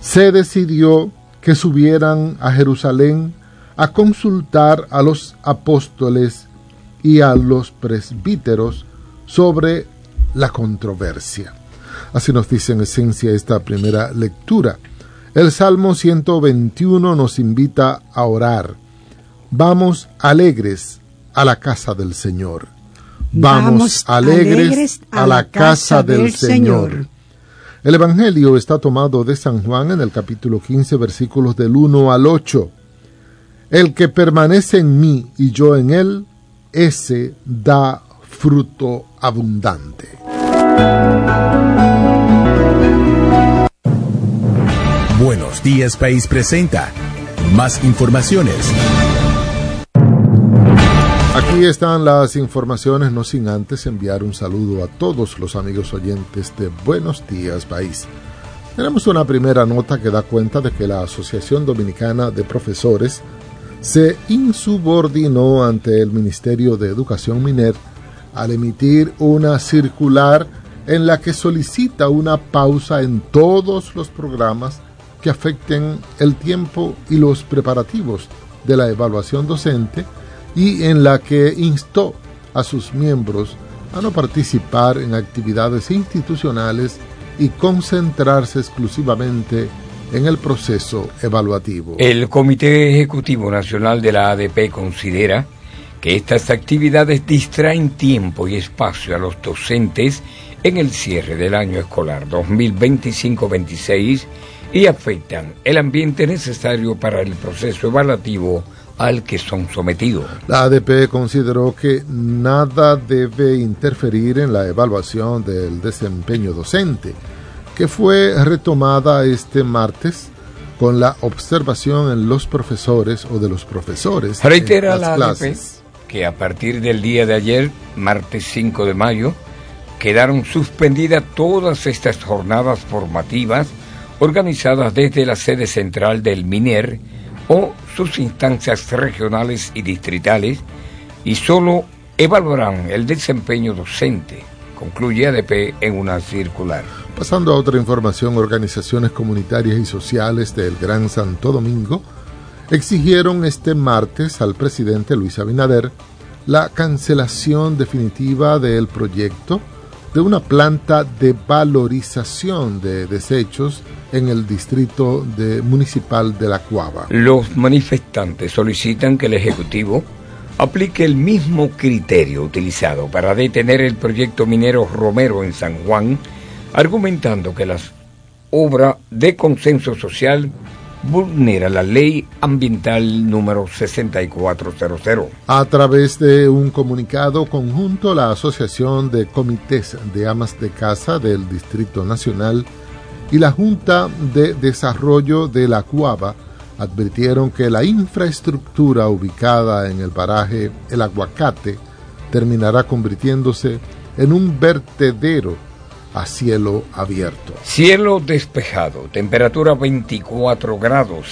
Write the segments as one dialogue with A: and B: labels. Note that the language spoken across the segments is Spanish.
A: se decidió que subieran a Jerusalén a consultar a los apóstoles y a los presbíteros sobre la controversia. Así nos dice en esencia esta primera lectura. El Salmo 121 nos invita a orar. Vamos alegres a la casa del Señor. Vamos alegres a la casa del Señor. El Evangelio está tomado de San Juan en el capítulo 15, versículos del 1 al 8. El que permanece en mí y yo en él, ese da fruto abundante.
B: Buenos Días País presenta más informaciones.
A: Aquí están las informaciones, no sin antes enviar un saludo a todos los amigos oyentes de Buenos Días País. Tenemos una primera nota que da cuenta de que la Asociación Dominicana de Profesores se insubordinó ante el Ministerio de Educación MINER al emitir una circular en la que solicita una pausa en todos los programas que afecten el tiempo y los preparativos de la evaluación docente, y en la que instó a sus miembros a no participar en actividades institucionales y concentrarse exclusivamente en el proceso evaluativo.
C: El Comité Ejecutivo Nacional de la ADP considera que estas actividades distraen tiempo y espacio a los docentes en el cierre del año escolar 2025-26 y afectan el ambiente necesario para el proceso evaluativo al que son sometidos.
A: La ADP consideró que nada debe interferir en la evaluación del desempeño docente, que fue retomada este martes con la observación en los profesores o de los profesores.
C: Reitera
A: en las
C: la
A: clases.
C: ADP que a partir del día de ayer, martes 5 de mayo, quedaron suspendidas todas estas jornadas formativas organizadas desde la sede central del MINER o sus instancias regionales y distritales, y solo evaluarán el desempeño docente, concluye ADP en una circular.
A: Pasando a otra información, organizaciones comunitarias y sociales del Gran Santo Domingo exigieron este martes al presidente Luis Abinader la cancelación definitiva del proyecto de una planta de valorización de desechos en el distrito municipal de La Cuava.
C: Los manifestantes solicitan que el Ejecutivo aplique el mismo criterio utilizado para detener el proyecto minero Romero en San Juan, argumentando que la obra de consenso social vulnera la ley ambiental número 6400.
A: A través de un comunicado conjunto, la Asociación de Comités de Amas de Casa del Distrito Nacional y la Junta de Desarrollo de La Cuava advirtieron que la infraestructura ubicada en el paraje El Aguacate terminará convirtiéndose en un vertedero a cielo abierto.
C: Cielo despejado, temperatura 24 grados,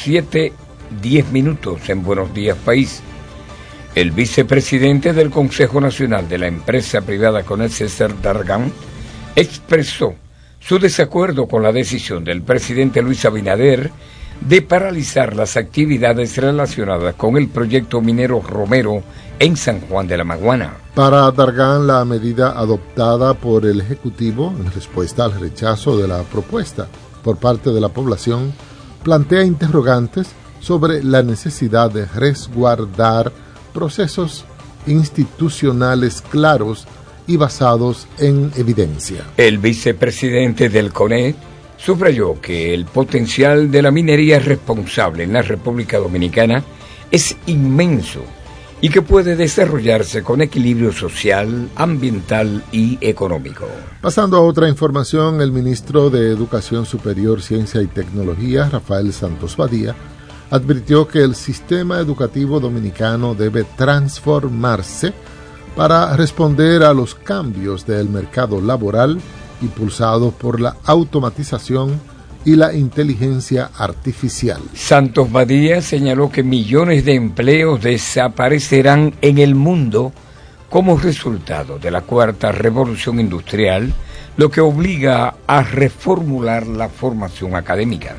C: 7:10 minutos en Buenos Días País. El vicepresidente del Consejo Nacional de la Empresa Privada Conel, César Dargan, expresó su desacuerdo con la decisión del presidente Luis Abinader de paralizar las actividades relacionadas con el proyecto minero Romero en San Juan de la Maguana.
A: Para Dargan, la medida adoptada por el Ejecutivo en respuesta al rechazo de la propuesta por parte de la población plantea interrogantes sobre la necesidad de resguardar procesos institucionales claros y basados en evidencia.
C: El vicepresidente del CONE subrayó que el potencial de la minería responsable en la República Dominicana es inmenso y que puede desarrollarse con equilibrio social, ambiental y económico.
A: Pasando a otra información, el ministro de Educación Superior, Ciencia y Tecnología, Rafael Santos Badía, advirtió que el sistema educativo dominicano debe transformarse para responder a los cambios del mercado laboral impulsados por la automatización y la inteligencia artificial.
C: Santos Badía señaló que millones de empleos desaparecerán en el mundo como resultado de la cuarta revolución industrial, lo que obliga a reformular la formación académica.